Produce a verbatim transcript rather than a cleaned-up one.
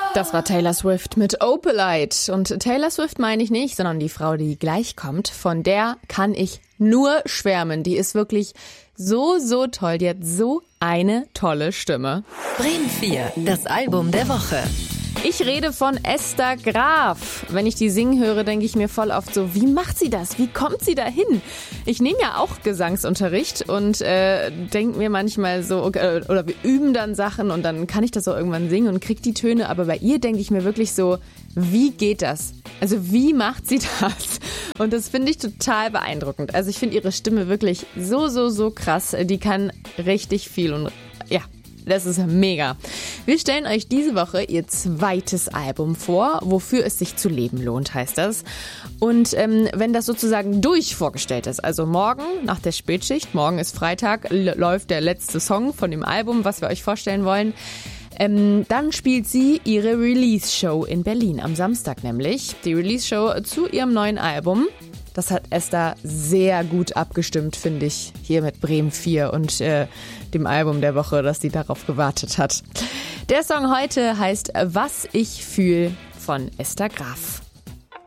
Das war Taylor Swift mit Opalite. Und Taylor Swift meine ich nicht, sondern die Frau, die gleich kommt. Von der kann ich nur schwärmen. Die ist wirklich so, so toll. Die hat so eine tolle Stimme. Bremen vier, das Album der Woche. Ich rede von Esther Graf. Wenn ich die singen höre, denke ich mir voll oft so, wie macht sie das? Wie kommt sie da hin? Ich nehme ja auch Gesangsunterricht und äh, denke mir manchmal so, okay, oder wir üben dann Sachen und dann kann ich das auch irgendwann singen und krieg die Töne. Aber bei ihr denke ich mir wirklich so, wie geht das? Also wie macht sie das? Und das finde ich total beeindruckend. Also ich finde ihre Stimme wirklich so, so, so krass. Die kann richtig viel und ja, das ist mega. Wir stellen euch diese Woche ihr zweites Album vor, wofür es sich zu leben lohnt, heißt das. Und ähm, wenn das sozusagen durch vorgestellt ist, also morgen nach der Spätschicht, morgen ist Freitag, l- läuft der letzte Song von dem Album, was wir euch vorstellen wollen, ähm, dann spielt sie ihre Release-Show in Berlin, am Samstag nämlich. Die Release-Show zu ihrem neuen Album. Das hat Esther sehr gut abgestimmt, finde ich, hier mit Bremen vier und äh, dem Album der Woche, dass sie darauf gewartet hat. Der Song heute heißt Was ich fühl von Esther Graf.